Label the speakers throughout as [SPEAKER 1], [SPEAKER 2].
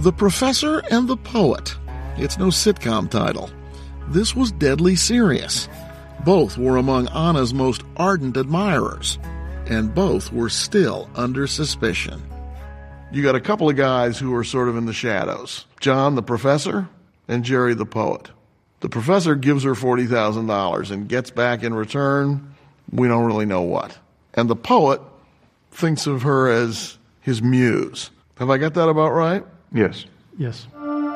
[SPEAKER 1] The Professor and the Poet. It's no sitcom title. This was deadly serious. Both were among Anna's most ardent admirers, and both were still under suspicion. You got a couple of guys who are sort of in the shadows. John, the professor, and Jerry, the poet. The professor gives her $40,000 and gets back in return, we don't really know what. And the poet thinks of her as his muse. Have I got that about right?
[SPEAKER 2] Yes.
[SPEAKER 3] Yes.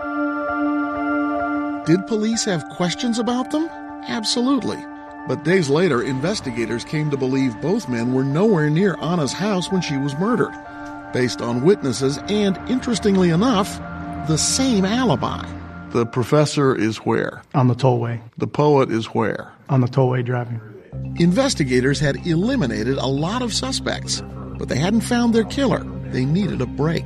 [SPEAKER 1] Did police have questions about them? Absolutely. But days later, investigators came to believe both men were nowhere near Anna's house when she was murdered, based on witnesses and, interestingly enough, the same alibi. The professor is where?
[SPEAKER 3] On the tollway.
[SPEAKER 1] The poet is where?
[SPEAKER 3] On the tollway driving.
[SPEAKER 1] Investigators had eliminated a lot of suspects, but they hadn't found their killer. They needed a break.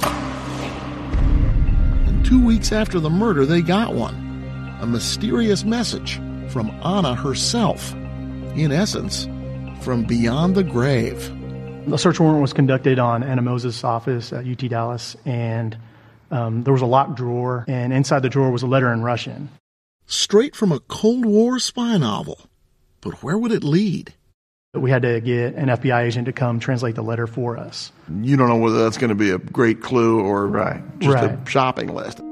[SPEAKER 1] And 2 weeks after the murder, they got one. A mysterious message from Anna herself. In essence, from beyond the grave.
[SPEAKER 3] The search warrant was conducted on Anna Moses' office at UT Dallas, and there was a locked drawer, and inside the drawer was a letter in Russian.
[SPEAKER 1] Straight from a Cold War spy novel. But where would it lead?
[SPEAKER 3] We had to get an FBI agent to come translate the letter for us.
[SPEAKER 1] You don't know whether that's going to be a great clue or just
[SPEAKER 3] Right.
[SPEAKER 1] a shopping list.